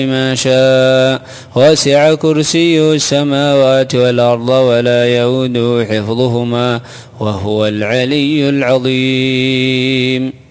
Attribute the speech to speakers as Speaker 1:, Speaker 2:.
Speaker 1: ما شاء وسع كرسيه السماوات والأرض ولا يؤوده حفظهما وهو العلي العظيم.